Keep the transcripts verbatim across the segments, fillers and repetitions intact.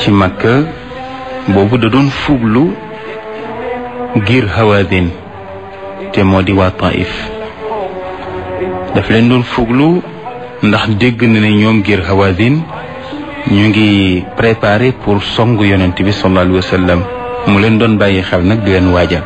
ci Makka boobu da doon fuglu ngir Hawaazin te moo di waa Taif daf leen doon fuglu ndax dégg na ne ñoom ngir Hawaazin ñu ngi préparé pour song yonent bi sallallahu alayhi wa sallam mu leen doon bàyyi xel nag di leen waajal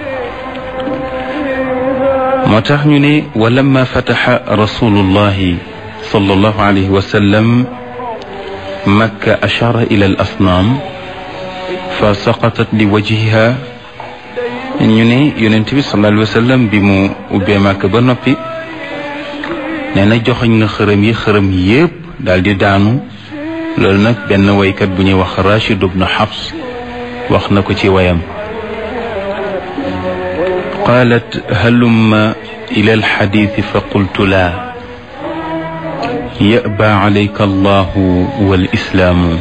moo tax ñu ne wa lamma fataxa rasulullahi sallallahu alayhi wa sallam makka ashara ila al asnaam fa saqatat li wajhiha ñu ne yonent bi sallallahu alayhi wa sallam bi mu ubbee Makka ba noppi nee na joxoñ na xërëm yi xërëm yépp daal di daanu loolu nag benn waykat bu ñuy wax Rashid ibn Hafs wax na ko ci wayam qaalat halumma ila alxadiisi fa qultu laa ya'baa alayka allahu wal islaamu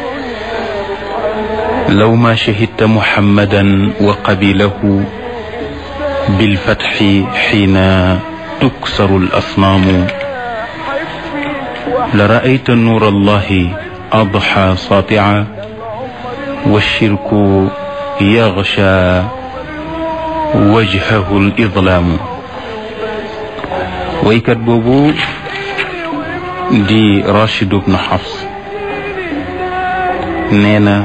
law ma shahidta muhammadan wa qabilahu bilfatxi xiina tuksaru alasnaamu la ra'ayta nuura allahi adxa saatia washirku yaxsha wajhahu lidlaamu waykat boobu di Rashid ibn Hafs nee na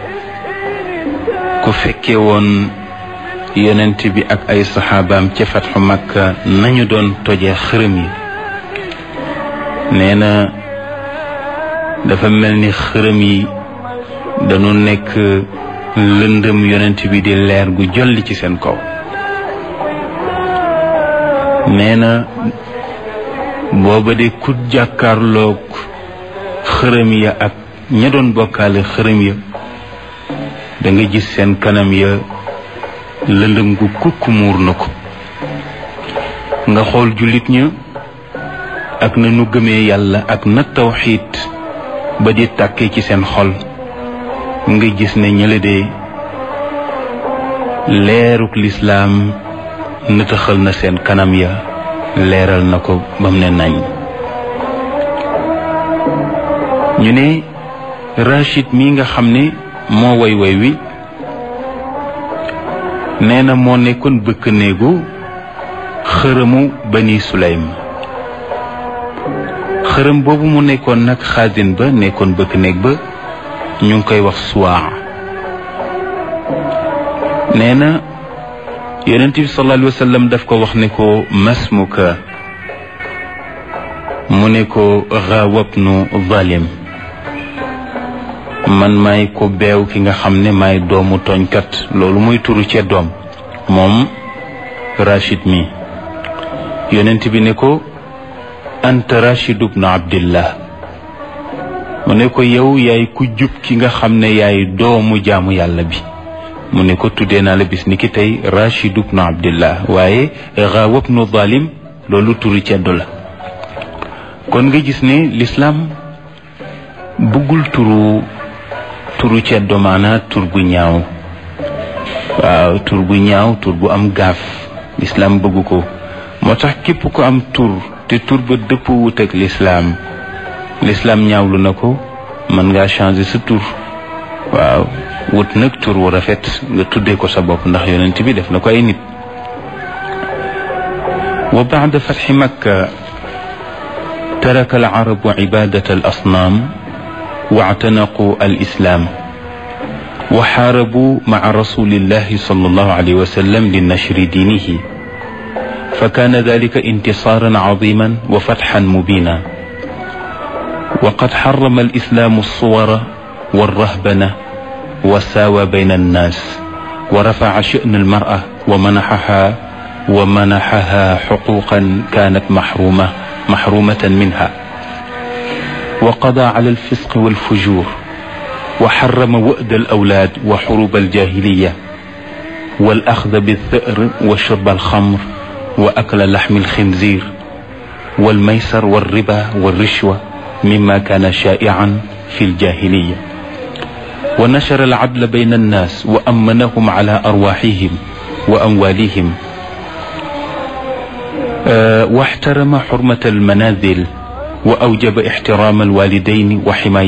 ku fekke woon yonent bi ak ay saxaabaam ca fatxu Makka nañu doon tojee xërëm yi nee na dafa mel ni xërëm yi dañu nekk lëndëm yonent bi di leer gu jolli ci seen kaw nee na booba de ku jàkkaarloog xërëm ya ak ña doon bokkaale xërëm ya da nga gis seen kanam ya lëndëm gu kukk muur na ko nga xool jullit ña ak na nu gëmee yàlla ak na tawxiid ba di tàkkee ci seen xol nga gis ne ñële de leeruk lislaam nëtëxal na seen kanam ya leeral na ko bam ne nañ ñu ne Rashid mi nga xam ne moo way way wi nee na moo nekkoon bëkk néegu xërëmu Bani Sulaym xërëm boobu mu nekkoon nag xaasin ba nekkoon bëkk néeg ba ñu ngi koy wax Suwaa nee na yonent bi sallallahu alayhi wa sallam daf ko wax ne ko masmuka mu ne ko xaawabnu zalim man maay ko beew ki nga xam ne maay doomu tooñkat loolu muy turu cee doom moom Rashid mi yonent bi ne ko anta Rashid ibnu Abdillah mu ne ko yow yaay ku jub ki nga xam ne yaay doomu jaamu yàlla bi mu ne ko tuddee naa la bis ni ki tey Rashid ibnu Abdillah waaye xaawabnu zalim loolu turu ceddo la kon nga gis ne lislaam bëggul turu turu ceddo maana tur bu ñaaw waaw tur bu ñaaw tur bu am gaaf lislaam bëggu ko moo tax képp ko am tur te tur ba dëpp wut ak lislaam lislaam ñaawlu na ko mën ngaa changer sa tur waaw wut nag tur wu rafet nga tuddee ko sa bopp ndax yonent bi def na ko ay nit wa baada fatxi makka taraka al arabu ibadata al asnaam واعتنقوا الإسلام وحاربوا مع رسول الله صلى الله عليه وسلم لنشر دينه فكان ذلك انتصارا عظيما وفتحا مبينا وقد حرم الإسلام الصور والرهبنة وساوى بين الناس ورفع شأن المرأة ومنحها ومنحها حقوقا كانت محرومة محرومة منها وقضى على الفسق والفجور وحرم وأد الأولاد وحروب الجاهلية والأخذ بالثأر وشرب الخمر وأكل لحم الخنزير والميسر والربا والرشوة مما كان شائعا في الجاهلية ونشر العدل بين الناس وأمنهم على أرواحهم وأموالهم أه واحترم حرمة المنازل وأوجب احترام الوالدين وحماية